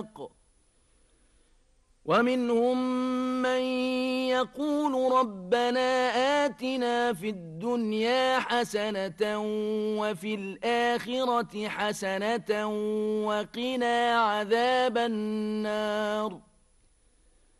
وفاق ومنهم من يقول ربنا آتنا في الدنيا حسنة وفي الآخرة حسنة وقنا عذاب النار